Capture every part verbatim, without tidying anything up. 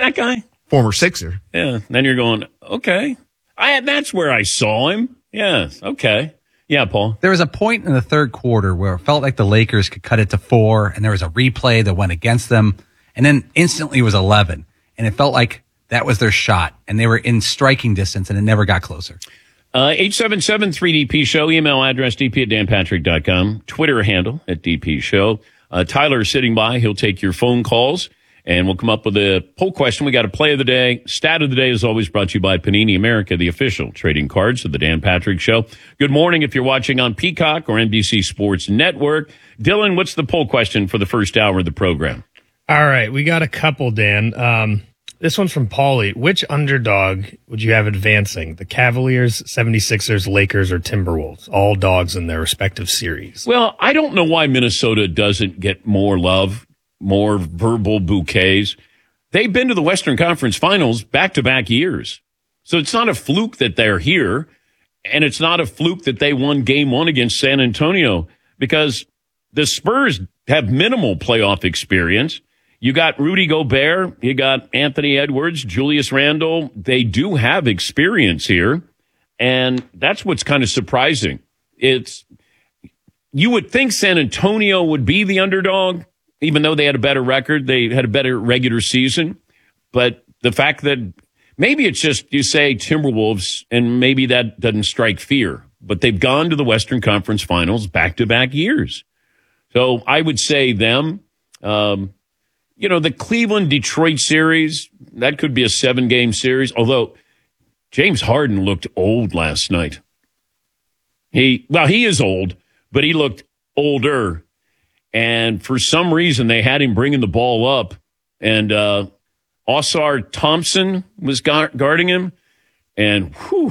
that guy? Former Sixer. Yeah. Then you're going, okay. I That's where I saw him. Yes. Okay. Yeah, Paul. There was a point in the third quarter where it felt like the Lakers could cut it to four, and there was a replay that went against them, and then instantly it was eleven, and it felt like that was their shot, and they were in striking distance, and it never got closer. Uh, eight seven seven three D P show, email address d p at dan patrick dot com, Twitter handle at D P show. Uh, Tyler's sitting by. He'll take your phone calls, and we'll come up with a poll question. We got a play of the day. Stat of the day is always brought to you by Panini America, the official trading cards of the Dan Patrick Show. Good morning if you're watching on Peacock or N B C Sports Network. Dylan, what's the poll question for the first hour of the program? All right, we got a couple, Dan. Um, this one's from Paulie. Which underdog would you have advancing? The Cavaliers, seventy-sixers, Lakers, or Timberwolves? All dogs in their respective series. Well, I don't know why Minnesota doesn't get more love, more verbal bouquets. They've been to the Western Conference Finals back-to-back years. So it's not a fluke that they're here, and it's not a fluke that they won game one against San Antonio, because the Spurs have minimal playoff experience. You got Rudy Gobert, you got Anthony Edwards, Julius Randle. They do have experience here, and that's what's kind of surprising. It's you would think San Antonio would be the underdog, even though they had a better record, they had a better regular season. But the fact that maybe it's just you say Timberwolves, and maybe that doesn't strike fear, but they've gone to the Western Conference Finals back-to-back years. So I would say them. Um, you know, the Cleveland-Detroit series, that could be a seven-game series, although James Harden looked old last night. He, well, he is old, but he looked older. And for some reason, they had him bringing the ball up. And uh, Oscar Thompson was gu- guarding him. And whew,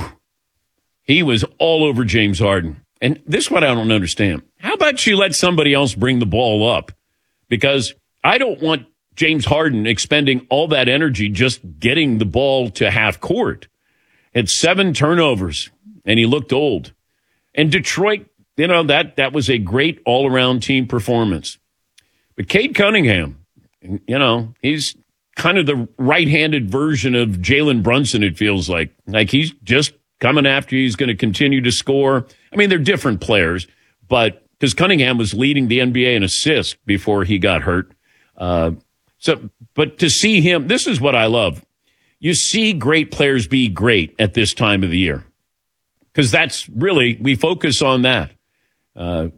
he was all over James Harden. And this is what I don't understand. How about you let somebody else bring the ball up? Because I don't want James Harden expending all that energy just getting the ball to half court. Had seven turnovers, and he looked old. And Detroit, you know, that, that was a great all-around team performance. But Cade Cunningham, you know, he's kind of the right-handed version of Jalen Brunson, it feels like. Like he's just coming after you. He's going to continue to score. I mean, they're different players, but because Cunningham was leading the N B A in assists before he got hurt. Uh, so, but to see him, this is what I love. You see great players be great at this time of the year, because that's really, we focus on that. Uh,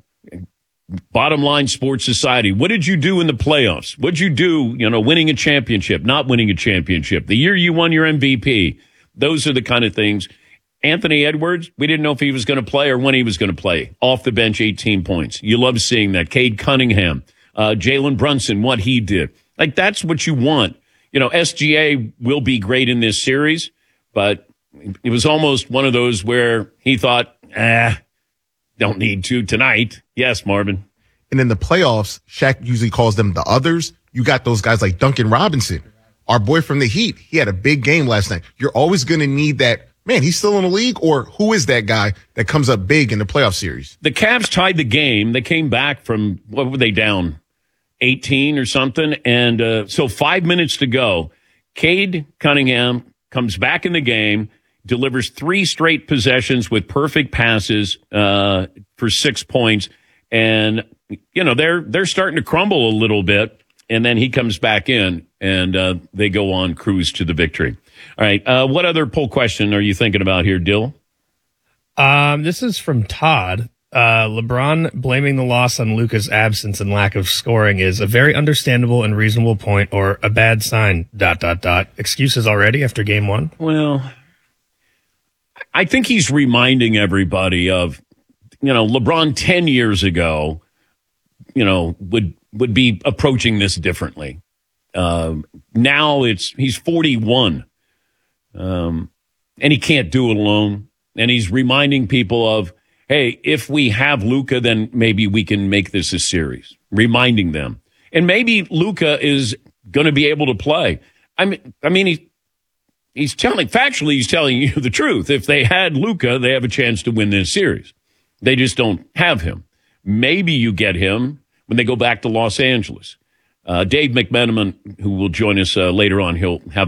bottom line, Sports Society. What did you do in the playoffs? What did you do, you know, winning a championship, not winning a championship? The year you won your M V P. Those are the kind of things. Anthony Edwards, we didn't know if he was going to play or when he was going to play. Off the bench, eighteen points. You love seeing that. Cade Cunningham, uh, Jalen Brunson, what he did. Like, that's what you want. You know, S G A will be great in this series, but it was almost one of those where he thought, ah, don't need to tonight. Yes, Marvin. And in the playoffs, Shaq usually calls them the others. You got those guys like Duncan Robinson, our boy from the Heat. He had a big game last night. You're always going to need that. Man, he's still in the league, or who is that guy that comes up big in the playoff series? The Cavs tied the game. They came back from, what were they down? eighteen or something. And uh, so five minutes to go. Cade Cunningham comes back in the game, delivers three straight possessions with perfect passes uh, for six points. And, you know, they're they're starting to crumble a little bit. And then he comes back in, and uh, they go on cruise to the victory. All right. Uh, what other poll question are you thinking about here, Dill? Um, this is from Todd. Uh, LeBron blaming the loss on Luka's absence and lack of scoring is a very understandable and reasonable point, or a bad sign, dot, dot, dot. Excuses already after game one? Well, I think he's reminding everybody of, you know, LeBron ten years ago, you know, would, would be approaching this differently. Uh, now it's, he's forty-one. Um, and he can't do it alone. And he's reminding people of, hey, if we have Luka, then maybe we can make this a series. Reminding them. And maybe Luka is going to be able to play. I mean, I mean, he, he's telling, factually, he's telling you the truth. If they had Luka, they have a chance to win this series. They just don't have him. Maybe you get him when they go back to Los Angeles. Uh, Dave McMenamin, who will join us uh, later on, he'll have